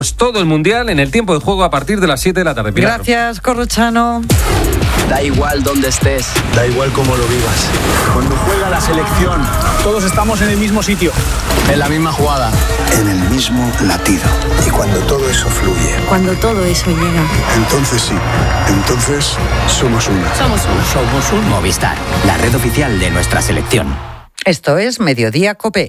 Todo el Mundial en el tiempo de juego a partir de las 7 de la tarde. Pilar. Gracias, Corrochano. Da igual donde estés. Da igual cómo lo vivas. Cuando juega la selección, todos estamos en el mismo sitio. En la misma jugada. En el mismo latido. Y cuando todo eso fluye. Cuando todo eso llega. Entonces sí. Entonces somos uno. Somos un Movistar, la red oficial de nuestra selección. Esto es Mediodía COPE.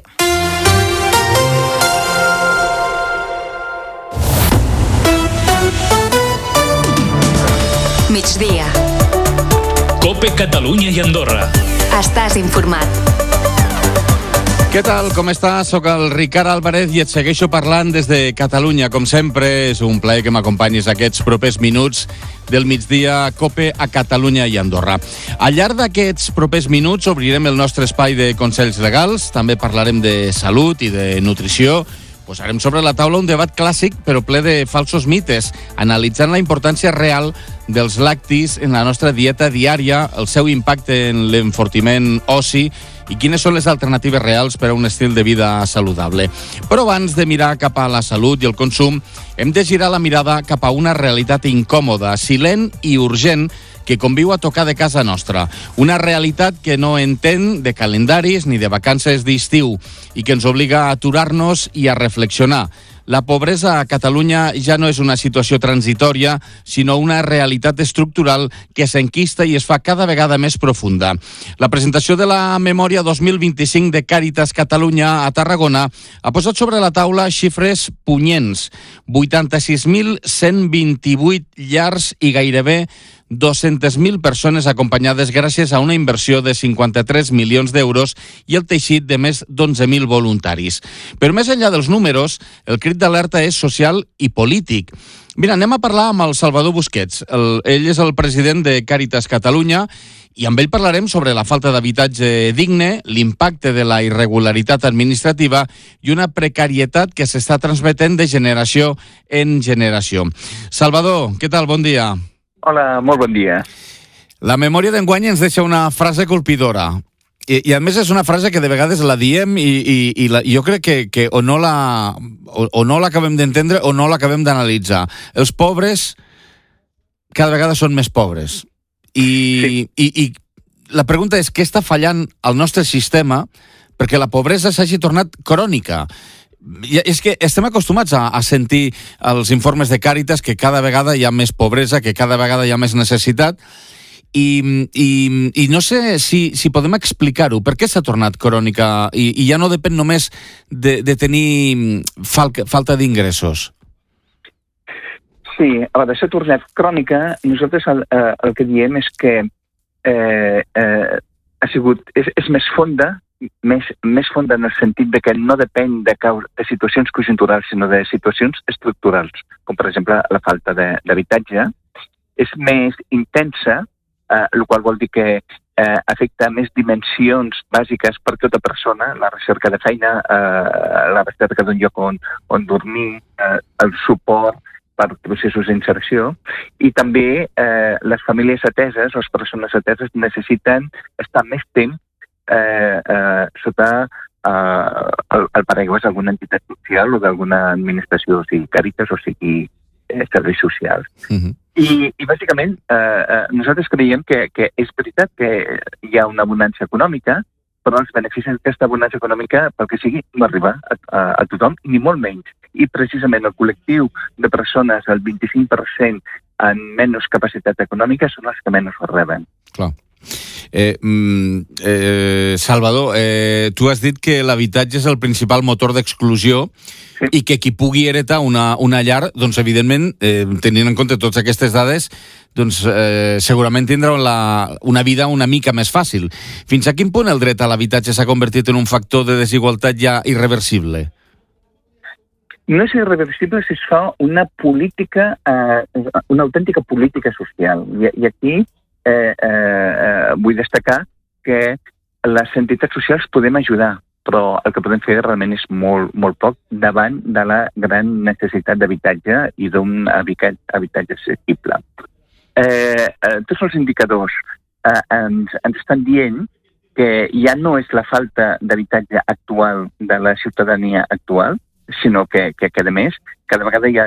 Migdia. COPE Catalunya i Andorra. Estàs informat. Què tal? Com estàs? Soc el Ricard Álvarez i et segueixo parlant des de Catalunya. Com sempre, és un plaer que m'acompanyis aquests propers minuts del migdia COPE a Catalunya i Andorra. Al llarg d'aquests propers minuts obrirem el nostre espai de consells legals, també parlarem de salut i de nutrició, posarem sobre la taula un debat clàssic però ple de falsos mites, analitzant la importància real dels lactis en la nostra dieta diària, el seu impacte en l'enfortiment ossi i quines són les alternatives reals per a un estil de vida saludable. Però abans de mirar cap a la salut i el consum, hem de girar la mirada cap a una realitat incòmoda, silent i urgent, que conviu a tocar de casa nostra. Una realitat que no entén de calendaris ni de vacances d'estiu i que ens obliga a aturar-nos i a reflexionar. La pobresa a Catalunya ja no és una situació transitòria, sinó una realitat estructural que s'enquista i es fa cada vegada més profunda. La presentació de la memòria 2025 de Càritas Catalunya a Tarragona ha posat sobre la taula xifres punyents. 86.128 llars i gairebé 200.000 persones acompanyades gràcies a una inversió de 53 milions d'euros i el teixit de més d'11.000 voluntaris. Però més enllà dels números, el crit d'alerta és social i polític. Mira, anem a parlar amb el Salvador Busquets. Ell és el president de Càritas Catalunya i amb ell parlarem sobre la falta d'habitatge digne, l'impacte de la irregularitat administrativa i una precarietat que s'està transmetent de generació en generació. Salvador, què tal? Bon dia. Hola, molt bon dia. La memòria d'enguany ens deixa una frase colpidora. I a més és una frase que de vegades la diem i jo crec que o no l'acabem d'entendre o no l'acabem d'analitzar. Els pobres cada vegada són més pobres. I la pregunta és què està fallant al nostre sistema perquè la pobresa s'hagi tornat crònica. És que estem acostumats a sentir els informes de Càritas que cada vegada hi ha més pobresa, que cada vegada hi ha més necessitat i no sé si podem explicar-ho. Per què s'ha tornat crònica i ja no depèn només de tenir falta d'ingressos? Sí, a veure, s'ha tornat crònica. Nosaltres el que diem és que ha sigut, és més fonda, més fonda en el sentit de que no depèn de situacions conjunturals, sinó de situacions estructurals, com per exemple la falta d'habitatge. És més intensa, el qual vol dir que afecta més dimensions bàsiques per tota persona, la recerca de feina, la recerca d'un lloc on dormir, el suport per processos d'inserció, i també les famílies ateses, les persones ateses necessiten estar més temps sota el paraigües d'alguna entitat social o d'alguna administració, o sigui Càritas o sigui serveis socials. I bàsicament nosaltres creiem que és veritat que hi ha una abundància econòmica, però els beneficis d'aquesta abundància econòmica, pel que sigui, no arriba a tothom, ni molt menys. I precisament el col·lectiu de persones, el 25% amb menys capacitat econòmica, són els que menys ho reben. Clar. Salvador, tu has dit que l'habitatge és el principal motor d'exclusió, sí, i que qui pugui heretar una llar, doncs evidentment, tenint en compte totes aquestes dades, doncs segurament tindrà una vida una mica més fàcil. Fins a quin punt el dret a l'habitatge s'ha convertit en un factor de desigualtat ja irreversible? No és irreversible si es fa una política, una autèntica política social. I aquí vull destacar que les entitats socials podem ajudar, però el que podem fer realment és molt, molt poc davant de la gran necessitat d'habitatge i d'un habitatge assequible. Tots els indicadors ens estan dient que ja no és la falta d'habitatge actual de la ciutadania actual, sinó que a més, cada vegada hi ha